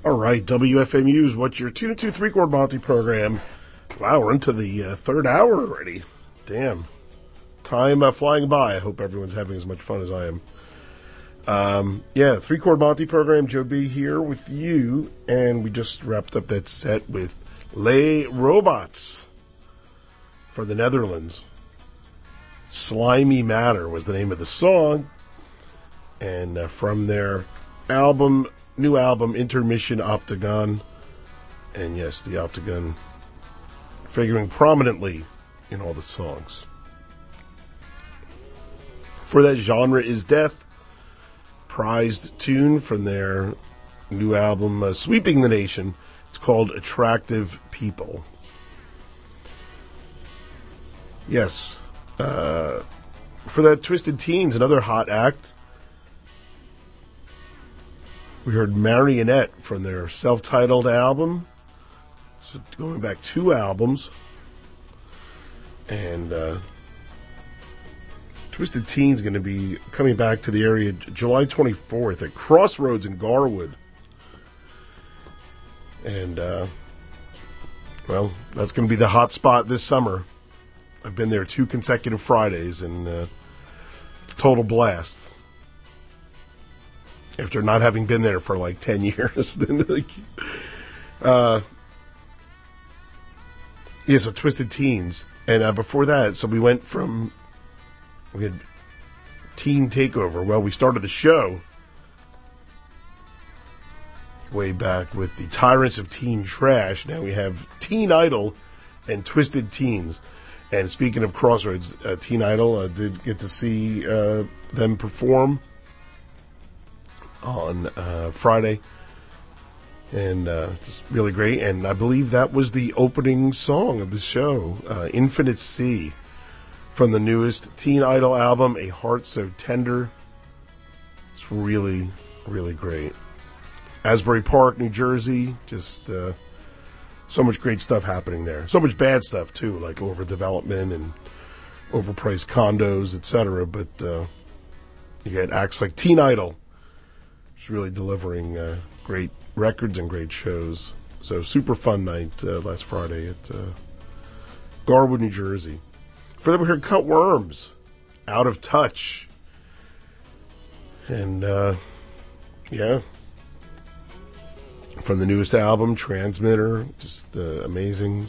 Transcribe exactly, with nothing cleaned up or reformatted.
All right, W F M U's What's Your Two Two Three Chord Monty program. Wow, we're into the uh, third hour already. Damn. Time uh, flying by. I hope everyone's having as much fun as I am. Um, yeah, Three Chord Monty program. Joe B here with you. And we just wrapped up that set with Les Robots for the Netherlands. Slimy Matter was the name of the song. And uh, from their album, new album, Intermission Optagon. And yes, the Optagon figuring prominently in all the songs. For that, Genre is Death, prized tune from their new album, uh, Sweeping the Nation. It's called Attractive People. Yes. Uh, for that, Twisted Teens, another hot act. We heard Marionette from their self-titled album. So going back two albums. And uh, Twisted Teens going to be coming back to the area July twenty-fourth at Crossroads in Garwood. And, uh, well, that's going to be the hot spot this summer. I've been there two consecutive Fridays, and uh, total blast. After not having been there for like ten years. then like, uh, yeah, so Twisted Teens. And uh, before that, so we went from, we had Teen Takeover. Well, we started the show way back with the Tyrants of Teen Trash. Now we have Teen Idol and Twisted Teens. And speaking of Crossroads, uh, Teen Idol, uh, did get to see uh, them perform on uh, Friday. And uh, just really great. And I believe that was the opening song of the show, uh, Infinite Sea, from the newest Teen Idol album, A Heart So Tender. It's really, really great. Asbury Park, New Jersey, just uh, so much great stuff happening there. So much bad stuff, too, like overdevelopment and overpriced condos, et cetera. But uh, you get acts like Teen Idol. It's really delivering uh, great records and great shows. So super fun night uh, last Friday at uh, Garwood, New Jersey. For that, we heard Cut Worms, Out of Touch. And, uh, yeah. From the newest album, Transmitter, just uh, amazing.